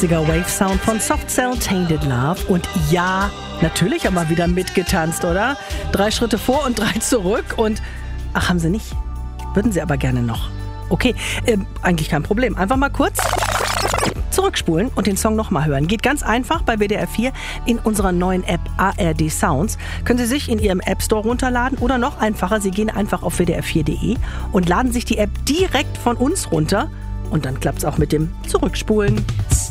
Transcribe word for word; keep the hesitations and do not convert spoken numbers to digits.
achtziger Wave-Sound von Soft Cell, Tainted Love. Und ja, natürlich haben wir wieder mitgetanzt, oder? Drei Schritte vor und drei zurück und... Ach, haben Sie nicht? Würden Sie aber gerne noch. Okay, äh, eigentlich kein Problem. Einfach mal kurz zurückspulen und den Song nochmal hören. Geht ganz einfach bei W D R vier in unserer neuen App A R D Sounds. Können Sie sich in Ihrem App Store runterladen oder noch einfacher, Sie gehen einfach auf w d r vier punkt de und laden sich die App direkt von uns runter. Und dann klappt es auch mit dem Zurückspulen.